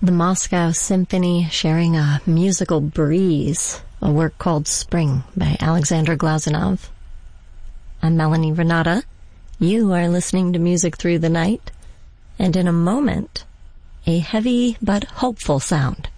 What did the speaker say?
The Moscow Symphony sharing a musical breeze, a work called Spring by Alexander Glazunov. I'm Melanie Renata. You are listening to Music Through the Night, and in a moment, a heavy but hopeful sound.